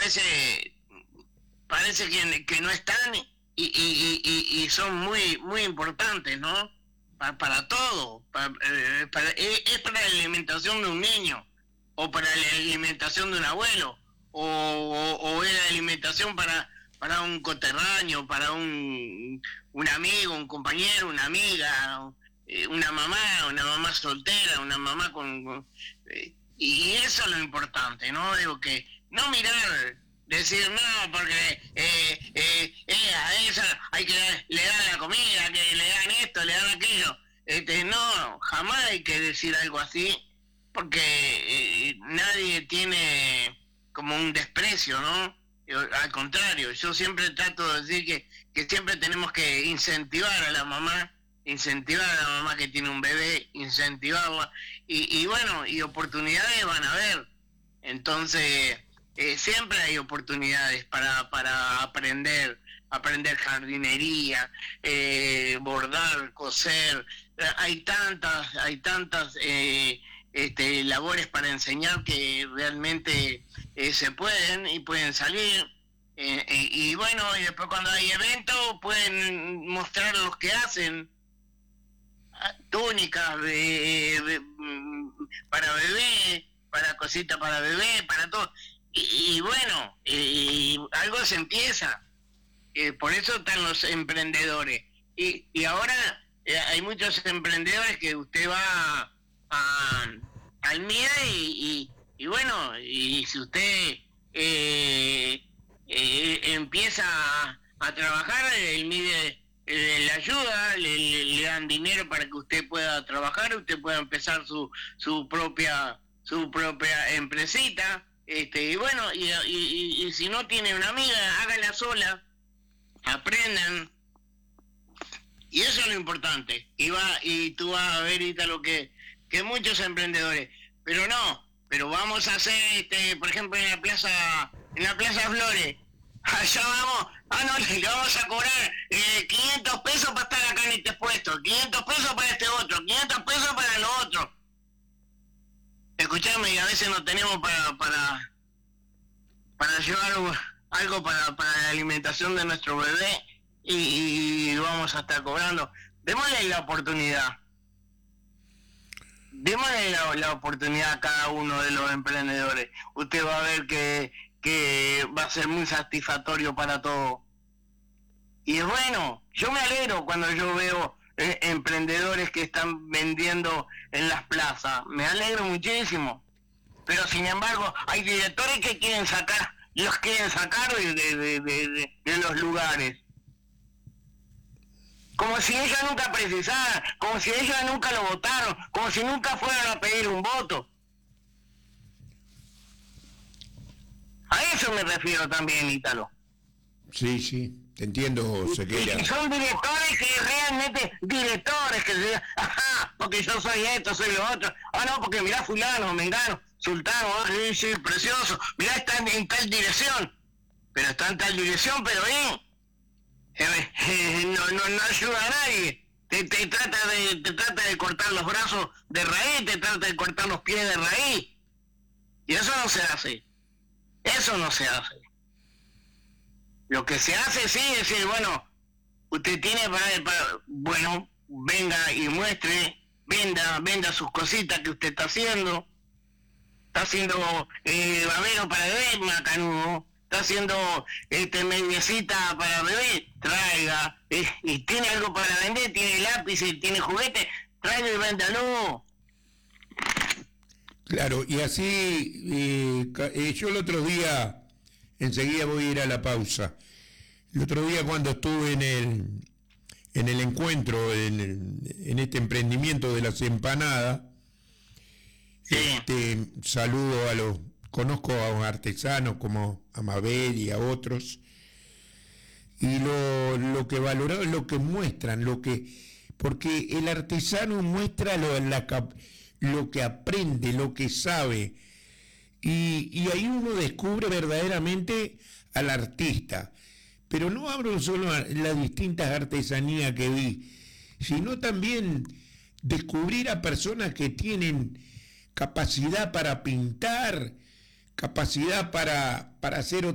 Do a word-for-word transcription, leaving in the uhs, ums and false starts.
parece parece que, que no están y, y, y, y son muy muy importantes, ¿no? Para, para todo, para, eh, para, es, es para la alimentación de un niño, o para la alimentación de un abuelo, o, o, o es la alimentación para, para un coterráneo, para un, un amigo, un compañero, una amiga, eh, una mamá, una mamá soltera, una mamá con... con eh, y eso es lo importante, ¿no? Digo que no mirar, decir no, porque eh, eh, eh, a esa hay que dar, le dan la comida, que le dan esto, le dan aquello. Este, no, jamás hay que decir algo así, porque eh, nadie tiene como un desprecio, ¿no? Al contrario, yo siempre trato de decir que, que siempre tenemos que incentivar a la mamá, incentivar a la mamá que tiene un bebé, incentivarla, y, y bueno, y oportunidades van a haber. Entonces, eh, siempre hay oportunidades para, para aprender, aprender jardinería, eh, bordar, coser. Hay tantas, hay tantas eh, este, labores para enseñar que realmente eh, se pueden y pueden salir. Eh, eh, y bueno, y después cuando hay eventos pueden mostrar los que hacen. Túnicas de, de, para bebé, para cositas para bebé, para todo. Y, y bueno, y algo se empieza. Eh, por eso están los emprendedores. Y, y ahora eh, hay muchos emprendedores que usted va a, al M I E y, y, y bueno, y si usted eh, eh, empieza a, a trabajar, el M I E Eh, le ayuda, le, le, le dan dinero para que usted pueda trabajar, usted pueda empezar su su propia su propia empresita, este y bueno, y, y, y si no tiene una amiga, hágala sola, aprendan, y eso es lo importante. Y va y tú vas a ver ahorita lo que que muchos emprendedores, pero no, pero vamos a hacer este, por ejemplo, en la plaza en la Plaza Flores. Allá vamos, ah no, le vamos a cobrar eh, quinientos pesos para estar acá en este puesto, quinientos pesos para este otro, quinientos pesos para lo otro. Escuchame, y a veces no tenemos para para para llevar algo para, para la alimentación de nuestro bebé y, y vamos a estar cobrando. Démosle la oportunidad. Démosle la, la oportunidad a cada uno de los emprendedores. Usted va a ver que que va a ser muy satisfactorio para todos. Y bueno, yo me alegro cuando yo veo eh, emprendedores que están vendiendo en las plazas, me alegro muchísimo. Pero sin embargo, hay directores que quieren sacar, los quieren sacar de, de, de, de, de los lugares. Como si ellos nunca precisaran, como si ellos nunca lo votaron, como si nunca fueran a pedir un voto. A eso me refiero también, Ítalo. Sí, sí, te entiendo, Sequeira. Y son directores que realmente, directores que se ajá, porque yo soy esto, soy lo otro. Ah, no, porque mirá fulano, mengano, sultano, ah, sí, sí, precioso. Mirá, está en, en tal dirección. Pero está en tal dirección, pero bien. Eh, eh, no, no, no ayuda a nadie. Te, te, trata de, te trata de cortar los brazos de raíz, te trata de cortar los pies de raíz. Y eso no se hace. Eso no se hace. Lo que se hace, sí, es decir, bueno, usted tiene para, para bueno, venga y muestre, venda, venda sus cositas que usted está haciendo. Está haciendo eh, babero para bebé, macanudo. Está haciendo este mediecita para bebé, traiga. Eh, y tiene algo para vender, tiene lápices, tiene juguetes, traiga y véndalo. Claro, y así, eh, eh, yo el otro día, enseguida voy a ir a la pausa, el otro día cuando estuve en el, en el encuentro, en, el, en este emprendimiento de las empanadas, sí. este, saludo a los, conozco a artesanos como a Mabel y a otros, y lo, lo que valoraron, lo que muestran, lo que, porque el artesano muestra lo, la capacidad, lo que aprende, lo que sabe, y, y ahí uno descubre verdaderamente al artista. Pero no hablo solo de las distintas artesanías que vi, sino también descubrir a personas que tienen capacidad para pintar, capacidad para, para hacer